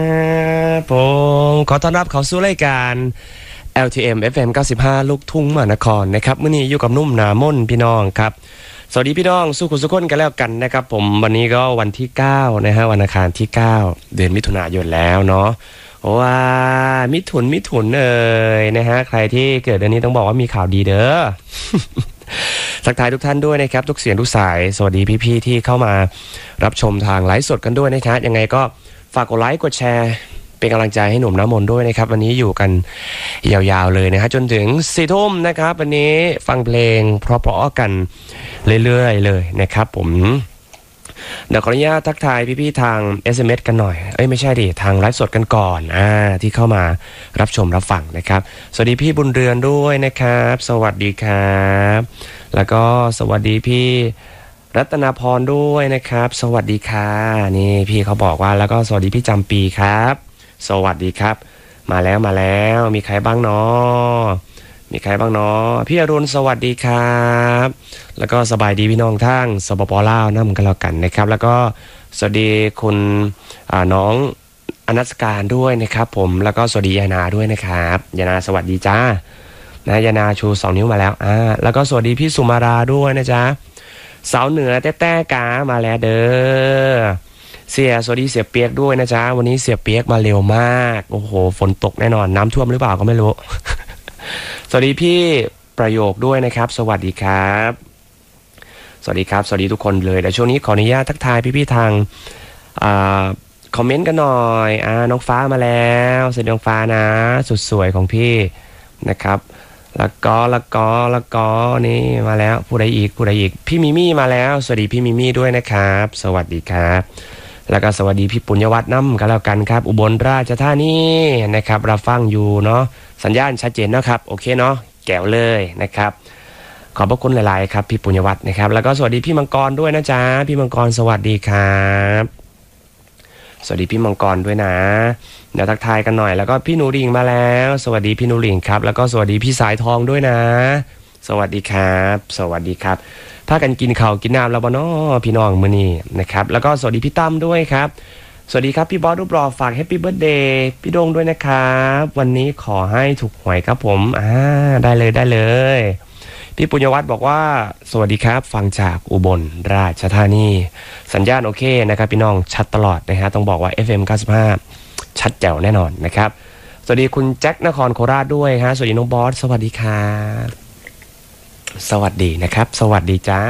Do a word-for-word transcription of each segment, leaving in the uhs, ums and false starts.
ผมขอต้อนรับเข้าสู่รายการ แอล ที เอ็ม เอฟ เอ็ม เก้าสิบห้า ลูกทุ่งมหานครนะครับมื้อนี้อยู่กับนุ่มหนามนพี่น้องครับสวัสดีพี่น้องสู้คุณสุขคนกันแล้วกันนะครับผมวันนี้ก็วันที่เก้านะฮะวันอังคารที่เก้าเดือนมิถุนายนแล้วเนาะว้ามิถุนมิถุนเอ่ยนะฮะใครที่เกิดเดือนนี้ต้องบอกว่ามีข่าวดีเด้อ ทักทายทุกท่านด้วยนะครับทุกเสียงทุกสายสวัสดีพี่ๆที่เข้ามารับชมทางไลฟ์สดกันด้วยนะครับยังไงก็ฝากกดไลค์กดแชร์เป็นกำลังใจให้หนุ่มน้ำมนต์ด้วยนะครับวันนี้อยู่กันยาวๆเลยนะฮะจนถึงสี่ทุ่มนะครับวันนี้ฟังเพลงเพราะๆกันเรื่อยๆเลยนะครับผมเดี๋ยวขออนุญาตทักทายพี่ๆทาง เอส เอ็ม เอส กันหน่อยเอ้ยไม่ใช่ดิทางไลฟ์สดกันก่อนอ่าที่เข้ามารับชมรับฟังนะครับสวัสดีพี่บุญเรือนด้วยนะครับสวัสดีครับแล้วก็สวัสดีพี่รัตนาพรด้วยนะครับสวัสดีค่ะนี่พี่เขาบอกว่าแล้วก็สวัสดีพี่จำปีครับสวัสดีครับมาแล้วมาแล้วมีใครบ้างเนาะมีใครบ้างเนาะพี่อรุณสวัสดีครับแล้วก็สบายดีพี่น้องทั้งสปปลาวนั่นกันแล้วกันนะครับแล้วก็สวัสดีคุณน้องอนัสการด้วยนะครับผมแล้วก็สวัสดียานาด้วยนะครับยานาสวัสดีจ้านะยานาชูสองนิ้วมาแล้วอ่าแล้วก็สวัสดีพี่สุมาราด้วยนะจ๊ะสาวเหนือแต้แต้กามาแล้วเด้อเสียสวัสดีเสียเปียกด้วยนะจ๊ะวันนี้เสียเปียกมาเร็วมากโอ้โหฝนตกแน่นอนน้ำท่วมหรือเปล่าก็ไม่รู้ สวัสดีพี่ประโยคด้วยนะครับสวัสดีครับสวัสดีครับสวัสดีทุกคนเลยแต่ช่วงนี้ขออนุญาตทักทายพี่ๆทางอ่าคอมเมนต์กันหน่อยอ่าน้องฟ้ามาแล้วสวัสดีน้องฟ้านะสุดสวยของพี่นะครับแล้วก็แล้วก็แล้วก็นี่มาแล้วผู้ใดอีกผู้ใดอีกพี่มิมี่มาแล้วสวัสดีพี่มิมี่ด้วยนะครับสวัสดีครับแล้วก็สวัสดีพี่ปุญญวัฒน์น้ำกันแล้วกันครับอุบลราชธานีนะครับรับฟังอยู่เนาะสัญญาณชัดเจนนะครับโอเคเนาะแก้วเลยนะครับขอบพระคุณหลายๆครับพี่ปุญญวัฒน์นะครับแล้วก็สวัสดีพี่มังกรด้วยนะจ๊ะพี่มังกรสวัสดีครับสวัสดีพี่มังกรด้วยนะเดี๋ยวทักทายกันหน่อยแล้วก็พี่หนูริ่งมาแล้วสวัสดีพี่หนูริ่งครับแล้วก็สวัสดีพี่สายทองด้วยนะสวัสดีครับสวัสดีครับพากันกินข้าวกินน้ำแล้วบ่เนาะพี่น้องมื้อนี้นะครับแล้วก็สวัสดีพี่ตั้มด้วยครับสวัสดีครับพี่บอสรูปรอฝากแฮปปี้เบิร์ธเดย์พี่โดงด้วยนะครับวันนี้ขอให้ถูกหวยครับผมอ่าได้เลยได้เลยพี่ปุญญวัฒน์บอกว่าสวัสดีครับฟังจากอุบลราชธานีสัญญาณโอเคนะครับพี่น้องชัดตลอดนะฮะต้องบอกว่า เอฟ เอ็ม เก้าสิบห้า ชัดแจ๋วแน่นอนนะครับสวัสดีคุณแจ็คนครโคราชด้วยฮะสวัสดีน้องบอสสวัสดีครับสวัสดีนะครับสวัสดีจ้า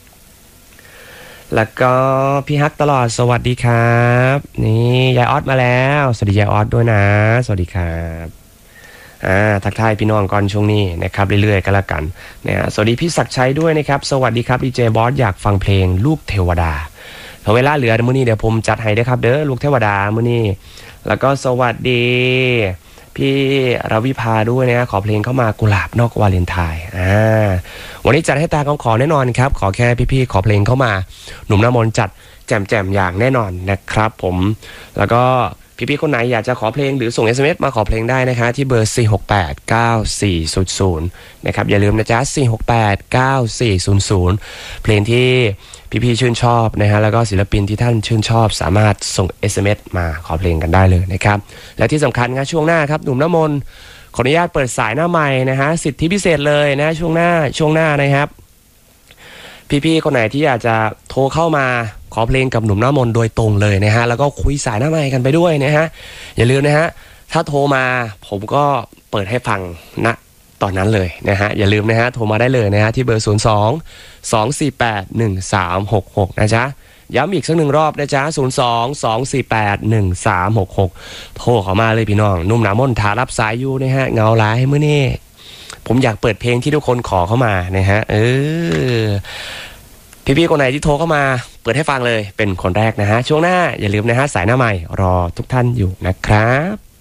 แล้วก็พี่ฮักตลอดสวัสดีครับนี่ยายออสมาแล้วสวัสดียายออสด้วยนะสวัสดีครับอ่าทักทายพี่น้องก่อนช่วงนี้นะครับเรื่อยๆกันละกันนะสวัสดีพี่ศักดิ์ชัยด้วยนะครับสวัสดีครับดีเจบอสอยากฟังเพลงลูกเทวดาพอเวลาเหลือมื้อนี้เดี๋ยวผมจัดให้ด้วยครับเด้อลูกเทวดามื้อนี้แล้วก็สวัสดีพี่รวิภาด้วยนะขอเพลงเข้ามากุหลาบนอกวาเลนไทน์อ่าวันนี้จัดให้ตาของขอแน่นอนครับขอแค่พี่ๆขอเพลงเข้ามาหนุ่มน้ำมนต์จัดแจ่มๆอย่างแน่นอนนะครับผมแล้วก็พี่ๆคนไหนอยากจะขอเพลงหรือส่ง เอส เอ็ม เอส มาขอเพลงได้นะคะที่เบอร์สี่ หก แปด เก้า สี่ ศูนย์ ศูนย์นะครับอย่าลืมนะจ๊ะสี่ หก แปด เก้า สี่ ศูนย์ ศูนย์เพลงที่พี่ๆชื่นชอบนะฮะแล้วก็ศิลปินที่ท่านชื่นชอบสามารถส่ง เอส เอ็ม เอส มาขอเพลงกันได้เลยนะครับและที่สำคัญนะช่วงหน้าครับหนุ่มน้ำมนต์ขออนุญาตเปิดสายหน้าใหม่นะฮะสิทธิพิเศษเลยนะช่วงหน้าช่วงหน้านะครับพี่ๆคนไหนที่อยากจะโทรเข้ามาขอเพลงกับหนุ่มน้ำมนต์โดยตรงเลยนะฮะแล้วก็คุยสายหน้าใหม่กันไปด้วยนะฮะอย่าลืมนะฮะถ้าโทรมาผมก็เปิดให้ฟังนะตอนนั้นเลยนะฮะอย่าลืมนะฮะโทรมาได้เลยนะฮะที่เบอร์ศูนย์ สอง สอง สี่ แปด หนึ่ง สาม หก หกนะจ๊ะย้ำอีกสักหนึ่งรอบนะจ๊ะศูนย์ สอง สอง สี่ แปด หนึ่ง สาม หก หกโทรเข้ามาเลยพี่น้องหนุ่มน้ำมนต์ถารับสายอยู่นะฮะเงาหลายมื้อนี้ผมอยากเปิดเพลงที่ทุกคนขอเข้ามานะฮะเออพี่ๆคนไหนที่โทรเข้ามาเปิดให้ฟังเลยเป็นคนแรกนะฮะช่วงหน้าอย่าลืมนะฮะสายหน้าใหม่รอทุกท่านอยู่นะครับ